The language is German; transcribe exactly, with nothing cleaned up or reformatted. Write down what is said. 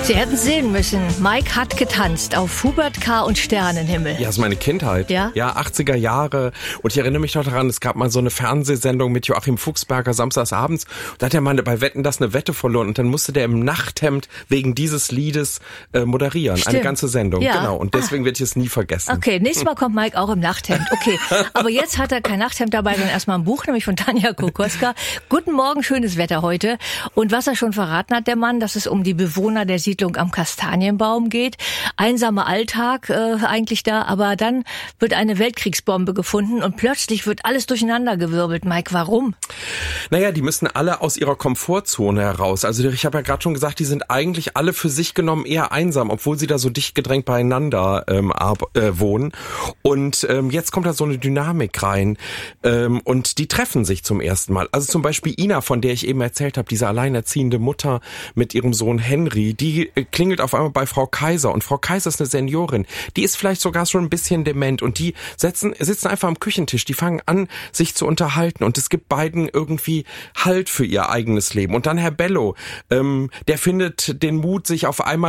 Sie hätten es sehen müssen. Mike hat getanzt auf Hubert K. und Sternenhimmel. Ja, das ist meine Kindheit. Ja? Ja, achtziger Jahre. Und ich erinnere mich noch daran, es gab mal so eine Fernsehsendung mit Joachim Fuchsberger samstags abends. Da hat der Mann bei Wetten das eine Wette verloren und dann musste der im Nachthemd wegen dieses Liedes äh, moderieren. Stimmt. Eine ganze Sendung. Ja. Genau. Und deswegen ah. werde ich es nie vergessen. Okay, nächstes Mal kommt Mike auch im Nachthemd. Okay, aber jetzt hat er kein Nachthemd dabei, sondern erstmal ein Buch, nämlich von Tanja Kokoska. Guten Morgen, schönes Wetter heute. Und was er schon verraten hat, der Mann, dass es um die Bewohner der Siedlung am Kastanienbaum geht. Einsamer Alltag äh, eigentlich da, aber dann wird eine Weltkriegsbombe gefunden und plötzlich wird alles durcheinandergewirbelt. Mike, warum? Naja, die müssen alle aus ihrer Komfortzone heraus. Also ich habe ja gerade schon gesagt, die sind eigentlich alle für sich genommen eher einsam, obwohl sie da so dicht gedrängt beieinander ähm, ab, äh, wohnen. Und ähm, jetzt kommt da so eine Dynamik rein ähm, und die treffen sich zum ersten Mal. Also zum Beispiel Ina, von der ich eben erzählt habe, diese alleinerziehende Mutter mit ihrem Sohn Henry, die äh, klingelt auf einmal bei Frau Kaiser und Frau Kaiser ist eine Seniorin, die ist vielleicht sogar schon ein bisschen dement und die setzen, sitzen einfach am Küchentisch, die fangen an, sich zu unterhalten und es gibt beiden irgendwie Halt für ihr eigenes Leben. Und dann Herr Bello, ähm, der findet den Mut, sich auf einmal